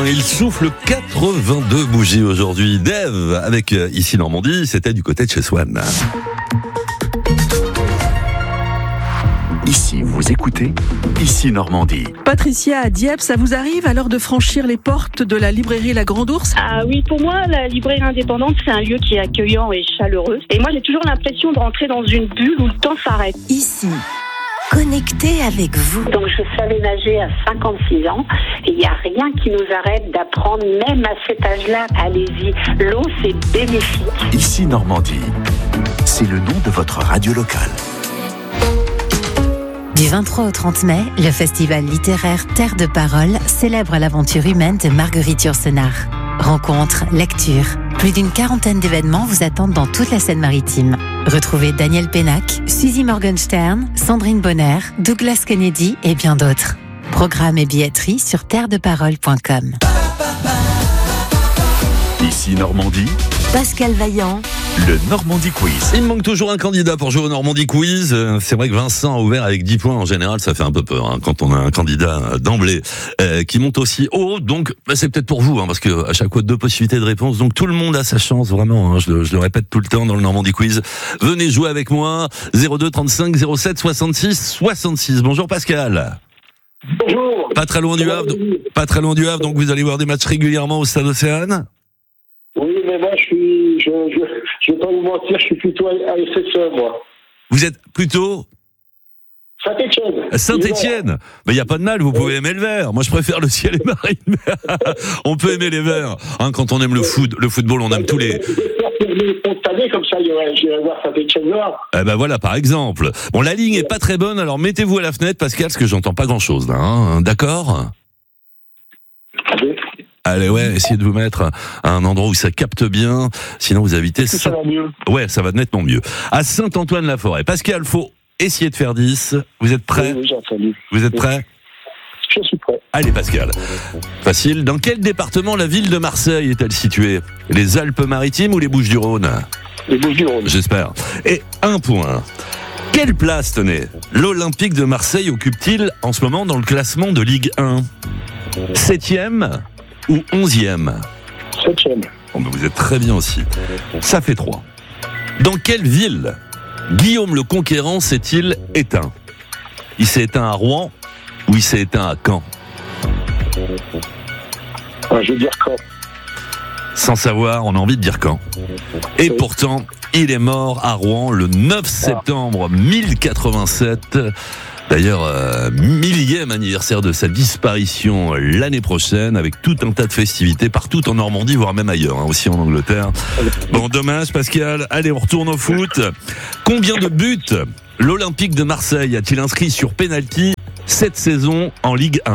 Il souffle 82 bougies aujourd'hui. Dave, avec Ici Normandie, c'était du côté de chez Swan. Ici, vous écoutez Ici Normandie. Patricia à Dieppe, ça vous arrive alors de franchir les portes de la librairie La Grande Ourse ? Ah oui, pour moi, la librairie indépendante, c'est un lieu qui est accueillant et chaleureux. Et moi, j'ai toujours l'impression de rentrer dans une bulle où le temps s'arrête. Ici, connecté avec vous. Donc je savais nager à 56 ans et il n'y a rien qui nous arrête d'apprendre, même à cet âge-là. Allez-y, l'eau c'est bénéfique. Ici Normandie, c'est le nom de votre radio locale. Du 23 au 30 mai, le festival littéraire Terre de Parole célèbre l'aventure humaine de Marguerite Yourcenar. Rencontres, lectures, plus d'une quarantaine d'événements vous attendent dans toute la Seine-Maritime. Retrouvez Daniel Pénac, Suzy Morgenstern, Sandrine Bonner, Douglas Kennedy et bien d'autres. Programme et billetterie sur terredeparole.com. Ici Normandie, Pascal Vaillant, le Normandie Quiz. Il me manque toujours un candidat pour jouer au Normandie Quiz. C'est vrai que Vincent a ouvert avec 10 points. En général, ça fait un peu peur quand on a un candidat d'emblée qui monte aussi haut. Donc, c'est peut-être pour vous, parce que à chaque fois 2 possibilités de réponse. Donc, tout le monde a sa chance, vraiment. Je le répète tout le temps dans le Normandie Quiz. Venez jouer avec moi. 02 35 07 66 66. Bonjour Pascal. Bonjour. Pas très loin du Havre. Donc, vous allez voir des matchs régulièrement au Stade Océane. Oui, mais moi, je vais pas vous mentir, je suis plutôt à SSE, moi. Vous êtes plutôt Saint-Étienne. Mais il n'y a pas de mal, vous pouvez aimer le vert. Moi, je préfère le ciel et marine. On peut aimer les verts. Quand on aime le football, on aime tous les... Spontané, comme ça, j'irai voir Saint-Étienne noir. Eh ben voilà, par exemple. Bon, la ligne est pas très bonne, alors mettez-vous à la fenêtre, Pascal, parce que j'entends pas grand-chose, là. D'accord ? Allez, ouais, essayez de vous mettre à un endroit où ça capte bien. Sinon, vous habitez... Ça va mieux. Ouais, ça va nettement mieux. À Saint-Antoine-la-Forêt. Pascal, faut essayer de faire 10. Vous êtes prêts ? Oui, j'ai entendu. Vous êtes prêts ? Je suis prêt. Allez, Pascal. Facile. Dans quel département la ville de Marseille est-elle située ? Les Alpes-Maritimes ou les Bouches-du-Rhône ? Les Bouches-du-Rhône. J'espère. Et 1 point. Quelle place, tenez, l'Olympique de Marseille occupe-t-il en ce moment dans le classement de Ligue 1 ? 7e ou 11e ? 7e. Bon, ben vous êtes très bien aussi. Ça fait 3. Dans quelle ville Guillaume le Conquérant s'est-il éteint ? Il s'est éteint à Rouen ou il s'est éteint à Caen ? Je veux dire Caen. Sans savoir, on a envie de dire Caen. Et pourtant, il est mort à Rouen le 9 septembre 1087. D'ailleurs, 1000e anniversaire de sa disparition l'année prochaine, avec tout un tas de festivités partout en Normandie, voire même ailleurs, aussi en Angleterre. Bon, dommage Pascal. Allez, on retourne au foot. Combien de buts l'Olympique de Marseille a-t-il inscrit sur pénalty cette saison en Ligue 1 ?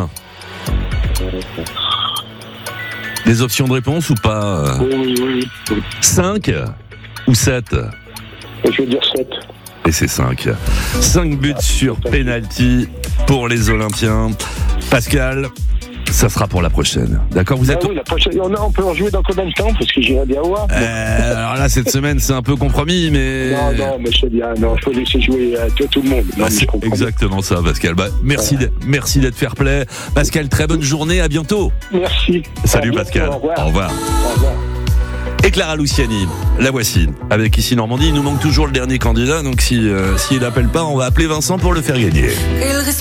Des options de réponse ou pas ? Oui. 5 ou 7 ? Je veux dire 7. Et c'est 5. 5 buts sur penalty pour les Olympiens. Pascal, ça sera pour la prochaine. D'accord, vous êtes... Oui, la prochaine. On peut en jouer dans combien de temps ? Parce que j'irai bien voir. Alors là, cette semaine, c'est un peu compromis, mais... Non, mais je sais bien. Non, il faut laisser jouer tout le monde. Non, c'est exactement ça, Pascal. Merci d'être fair play. Pascal, très bonne journée. À bientôt. Merci. Salut, Pascal. Au revoir. Au revoir. Au revoir. Et Clara Luciani, la voici, avec Ici Normandie. Il nous manque toujours le dernier candidat, donc s'il appelle pas, on va appeler Vincent pour le faire gagner.